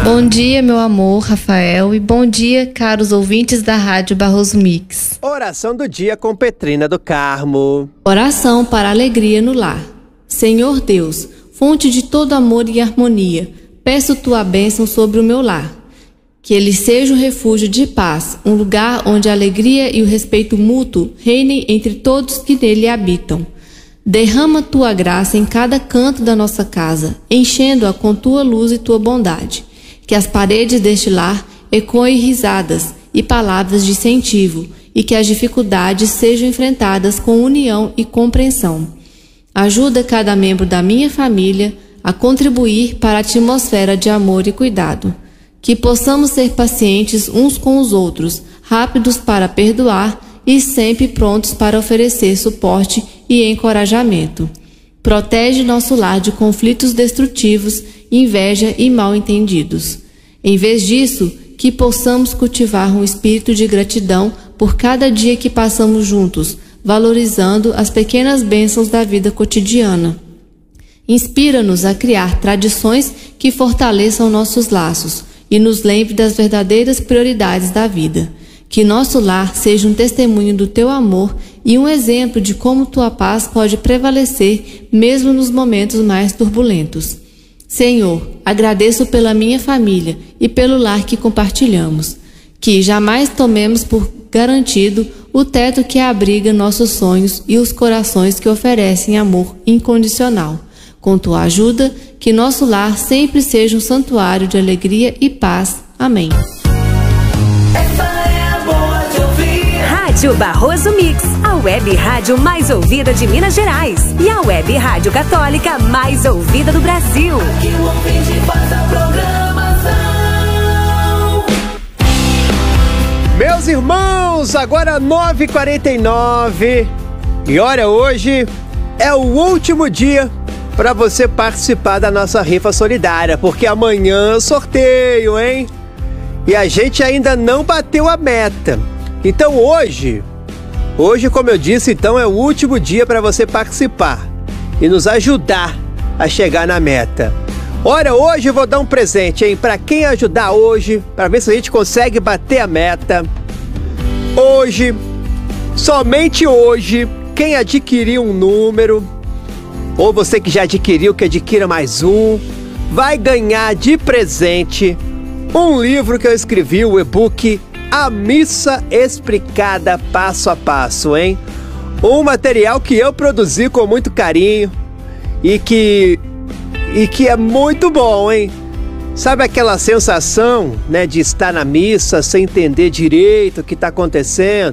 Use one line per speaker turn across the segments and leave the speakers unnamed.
Bom dia, meu amor, Rafael, e bom dia, caros ouvintes da Rádio Barroso Mix.
Oração do dia com Petrina do Carmo.
Oração para a alegria no lar. Senhor Deus, fonte de todo amor e harmonia, peço tua bênção sobre o meu lar. Que ele seja um refúgio de paz, um lugar onde a alegria e o respeito mútuo reinem entre todos que nele habitam. Derrama tua graça em cada canto da nossa casa, enchendo-a com tua luz e tua bondade. Que as paredes deste lar ecoem risadas e palavras de incentivo, e que as dificuldades sejam enfrentadas com união e compreensão. Ajuda cada membro da minha família a contribuir para a atmosfera de amor e cuidado. Que possamos ser pacientes uns com os outros, rápidos para perdoar e sempre prontos para oferecer suporte e encorajamento. Protege nosso lar de conflitos destrutivos, inveja e mal-entendidos. Em vez disso, que possamos cultivar um espírito de gratidão por cada dia que passamos juntos, valorizando as pequenas bênçãos da vida cotidiana. Inspira-nos a criar tradições que fortaleçam nossos laços e nos lembre das verdadeiras prioridades da vida. Que nosso lar seja um testemunho do teu amor e um exemplo de como tua paz pode prevalecer mesmo nos momentos mais turbulentos. Senhor, agradeço pela minha família e pelo lar que compartilhamos. Que jamais tomemos por garantido o teto que abriga nossos sonhos e os corações que oferecem amor incondicional. Com tua ajuda, que nosso lar sempre seja um santuário de alegria e paz. Amém.
Rádio Barroso Mix, a web rádio mais ouvida de Minas Gerais e a web rádio católica mais ouvida do Brasil. Aqui o ouvinte faz a programação.
Meus irmãos, agora 9h49 e olha, hoje é o último dia para você participar da nossa rifa solidária, porque amanhã sorteio, hein? E a gente ainda não bateu a meta. Então hoje, como eu disse, então é o último dia para você participar e nos ajudar a chegar na meta. Olha, hoje eu vou dar um presente, hein? Para quem ajudar hoje, para ver se a gente consegue bater a meta. Hoje, somente hoje, quem adquirir um número, ou você que já adquiriu, que adquira mais um, vai ganhar de presente um livro que eu escrevi, o e-book A Missa Explicada Passo a Passo, hein? Um material que eu produzi com muito carinho e que é muito bom, hein? Sabe aquela sensação, né, de estar na missa sem entender direito o que está acontecendo?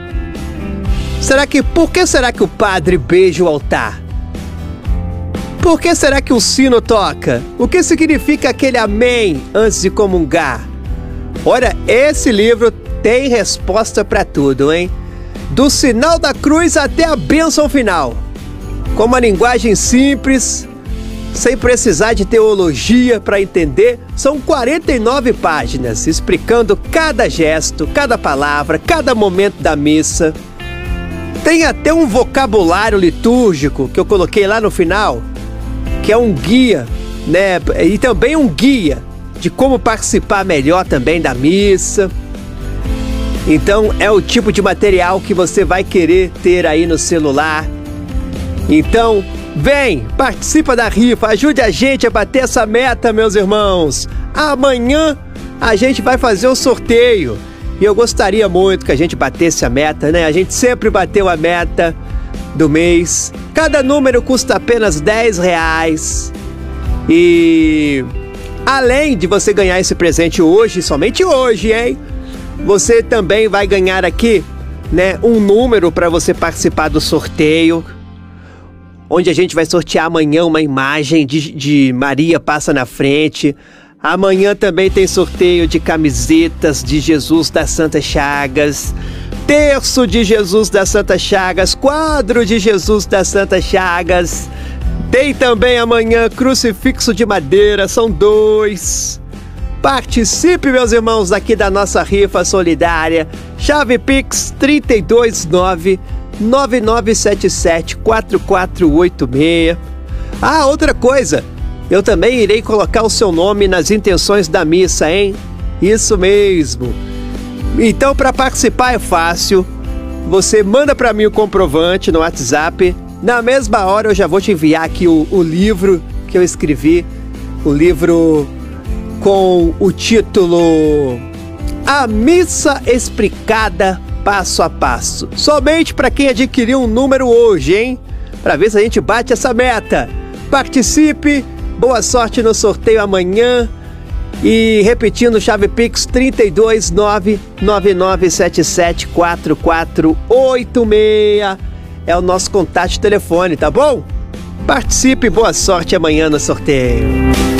Por que será que o padre beija o altar? Por que será que o sino toca? O que significa aquele amém antes de comungar? Olha, esse livro tem resposta para tudo, hein? Do sinal da cruz até a bênção final. Com uma linguagem simples, sem precisar de teologia para entender, são 49 páginas explicando cada gesto, cada palavra, cada momento da missa. Tem até um vocabulário litúrgico que eu coloquei lá no final, que é um guia, né? E também um guia de como participar melhor também da missa. Então é o tipo de material que você vai querer ter aí no celular. Então vem, participa da rifa, ajude a gente a bater essa meta, meus irmãos. Amanhã a gente vai fazer o sorteio e eu gostaria muito que a gente batesse a meta, né? A gente sempre bateu a meta do mês. Cada número custa apenas R$10 e além de você ganhar esse presente hoje, somente hoje, hein? Você também vai ganhar aqui, né, um número para você participar do sorteio, onde a gente vai sortear amanhã uma imagem de Maria Passa na Frente. Amanhã também tem sorteio de camisetas de Jesus das Santas Chagas, terço de Jesus das Santas Chagas, quadro de Jesus das Santas Chagas. Tem também amanhã crucifixo de madeira, são 2. Participe, meus irmãos, aqui da nossa rifa solidária. Chave Pix 329-9977-4486. Ah, outra coisa, eu também irei colocar o seu nome nas intenções da missa, hein? Isso mesmo. Então, para participar é fácil. Você manda para mim o comprovante no WhatsApp. Na mesma hora eu já vou te enviar aqui o livro que eu escrevi. O livro com o título A Missa Explicada Passo a Passo. Somente para quem adquiriu um número hoje, hein? Para ver se a gente bate essa meta. Participe, boa sorte no sorteio amanhã. E repetindo, chave Pix 32999774486 é o nosso contato de telefone, tá bom? Participe, boa sorte amanhã no sorteio.